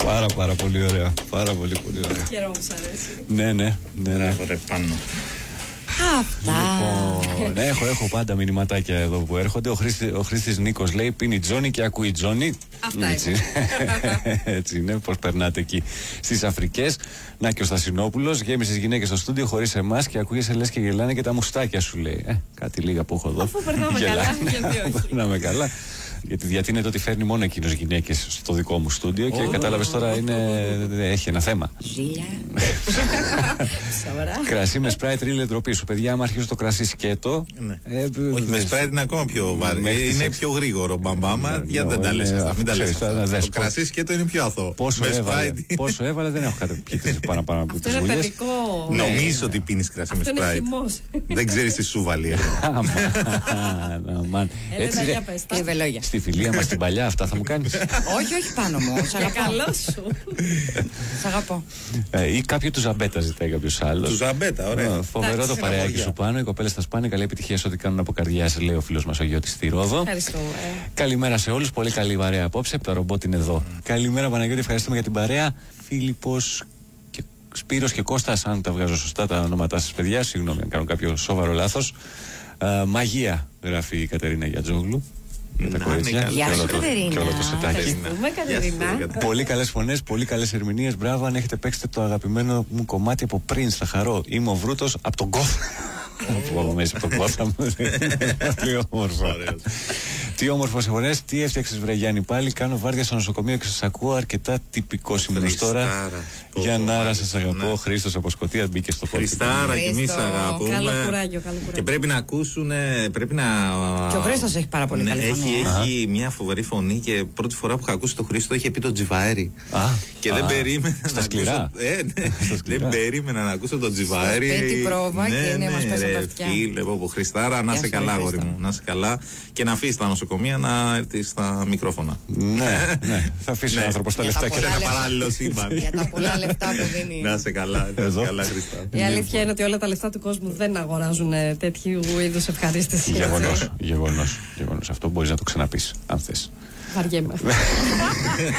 Πάρα πολύ ωραία. Πάρα πολύ ωραία. Χαίρομαι που σ' αρέσει. Ναι. Πάνω. Αυτά. Λοιπόν, έχω πάντα μηνυματάκια εδώ που έρχονται. Ο Χρήστης Νίκος λέει: πίνει Τζόνι και ακούει Τζόνι. Αυτά έτσι είναι, πώς περνάτε εκεί στις Αφρικές. Να και ο Στασινόπουλος γέμισε τις γυναίκες στο στούντιο χωρίς εμάς και ακούγεσαι λες και γελάνε και τα μουστάκια σου, λέει. Κάτι λίγα που έχω εδώ. Αφού περνάμε καλά, γιατί όχι. Περνάμε καλά. Γιατί διατείνεται ότι φέρνει μόνο εκείνος γυναίκες στο δικό μου στούντιο και κατάλαβες τώρα έχει ένα θέμα. Ζήλια. Κρασί με σπράιτ ρίλε ντροπή σου. Παιδιά, άμα αρχίζω το κρασί σκέτο. Όχι, με σπράιτ είναι ακόμα πιο βαρύ. Είναι πιο γρήγορο. Μπαμπάμα, γιατί δεν τα λες αυτά. Μην τα λες. Το κρασί σκέτο είναι πιο αθώο. Πόσο έβαλε, δεν έχω πιει παραπάνω από τις βουλιές. Νομίζω ότι πίνεις κρασί με σπράιτ. Δεν ξέρεις τι σου βάλει. Έτσι, στη φιλία μας την παλιά, αυτά θα μου κάνεις? Όχι, πάνω μου. Σ' αγαπώ. Καλό σου. Σ' αγαπώ. Ή κάποιο του Ζαμπέτα ζητάει κάποιος άλλος. Του Ζαμπέτα, ωραία. Φοβερό το παρεάκι σου πάνω. Οι κοπέλες θα σπάνε. Καλή επιτυχία σε ό,τι κάνουν από καρδιάς, λέει ο φίλος μας ο Γιώτης στη Ρόδο. Ευχαριστώ. Καλημέρα σε όλους. Πολύ καλή παρέα απόψε. Τα ρομπότ είναι εδώ. Καλημέρα, Παναγιώτη. Ευχαριστούμε για την παρέα. Φίλιππος και Σπύρος και Κώστας, αν τα βγάζω σωστά τα ονόματά σας, παιδιά. Συγγνώμη αν κάνω κάποιο σοβαρό λάθος. Μαγεία, γράφει η Κατερίνα Γιατζόγλου. Με τα κορίτσια. Γεια σου, Κατερίνα. Και όλο το σετάκι. Ευχαριστούμε, Κατερίνα. Πολύ καλές φωνές, πολύ καλές ερμηνείες. Μπράβο, αν έχετε παίξει το αγαπημένο μου κομμάτι από πριν, θα χαρώ. Είμαι ο Βρούτος από τον Gotham. Από μέσα από τον Gotham. Τι όμορφο. Τι όμορφες φωνές, τι έφτιαξες, βρε Γιάννη, πάλι. Κάνω βάρδια στο νοσοκομείο και σας ακούω αρκετά τυπικό σημείο τώρα. Γιαννάρα, σας αγαπώ. Χρήστος από Σκωτία μπήκε στο φώτι. Χριστάρα, και εμείς αγαπούμε. Καλό κουράγιο. Και πρέπει να ακούσουν. Και ο Χρήστος έχει πάρα πολύ καλή φωνή. Έχει μια φοβερή φωνή και πρώτη φορά που είχα ακούσει τον Χρήστο είχε πει τον Τζιβαέρη. Και δεν περίμενα. Στα σκληρά. Δεν περίμενα να ακούσω τον Τζιβαέρη. Πέτη πρόβα και είναι μας πέσαν τα αυτιά. Φίλε από Χριστάρα, να είσαι καλά, αγόρι μου. Να είσαι καλά και να αφήσει τα νοσοκομεία να έρθει στα μικρόφωνα. Ναι, θα αφήσει ο άνθρωπος τα λεφτά και ένα παράλληλο σύμπαν. Για τα πολλά λεφτά που δίνει. Να είσαι καλά, Χριστά. Η αλήθεια είναι ότι όλα τα λεφτά του κόσμου δεν αγοράζουν τέτοιου είδους ευχαρίστηση. Γεγονός. Αυτό μπορείς να το ξαναπείς, αν θες. Βαριέμαι.